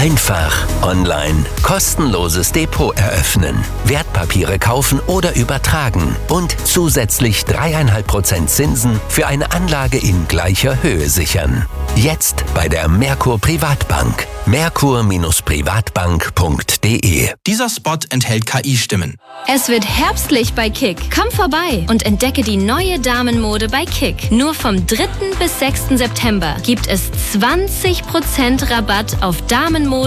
Einfach online kostenloses Depot eröffnen, Wertpapiere kaufen oder übertragen und zusätzlich 3,5% Zinsen für eine Anlage in gleicher Höhe sichern. Jetzt bei der Merkur Privatbank. Merkur-Privatbank.de. Dieser Spot enthält KI-Stimmen. Es wird herbstlich bei Kick. Komm vorbei und entdecke die neue Damenmode bei Kick. Nur vom 3. bis 6. September gibt es 20% Rabatt auf Damenmode